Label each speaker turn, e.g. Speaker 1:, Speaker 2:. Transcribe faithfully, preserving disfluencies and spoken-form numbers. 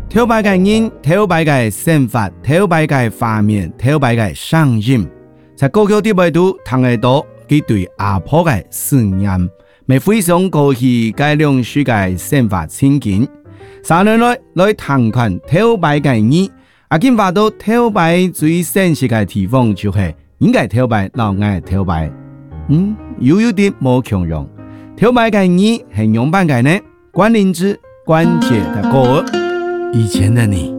Speaker 1: 頭擺嘅人，頭擺嘅生活，頭擺嘅畫面，頭擺嘅聲音，在歌曲啲位度聽得到佢對阿婆嘅思念，咪非常高興改良書嘅生活情景。三年來來談看頭擺嘅人，阿今話到頭擺最神奇嘅地方就係應該頭擺老愛頭擺，嗯，又有啲冇強容。頭擺嘅人係樣板嘅呢？關聯之關鍵的歌。以前的你